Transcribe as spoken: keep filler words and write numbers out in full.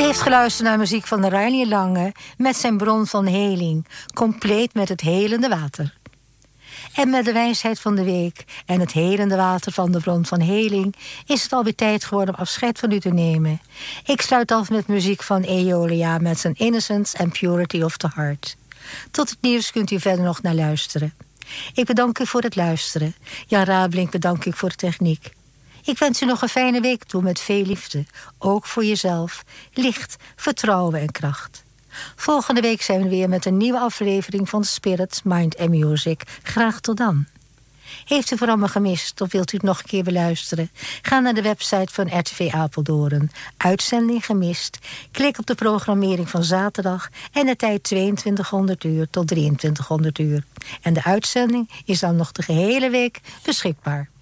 heeft geluisterd naar muziek van Reinier Lange met zijn bron van heling, compleet met het helende water. En met de wijsheid van de week en het helende water van de bron van heling is het alweer tijd geworden om afscheid van u te nemen. Ik sluit af met muziek van Eolia met zijn Innocence and Purity of the Heart. Tot het nieuws kunt u verder nog naar luisteren. Ik bedank u voor het luisteren. Jan Rablink bedank ik voor de techniek. Ik wens u nog een fijne week toe met veel liefde. Ook voor jezelf. Licht, vertrouwen en kracht. Volgende week zijn we weer met een nieuwe aflevering van Spirit, Mind and Music. Graag tot dan. Heeft u programma gemist of wilt u het nog een keer beluisteren? Ga naar de website van R T V Apeldoorn. Uitzending gemist. Klik op de programmering van zaterdag en de tijd tweeëntwintighonderd uur tot drieëntwintighonderd uur. En de uitzending is dan nog de gehele week beschikbaar.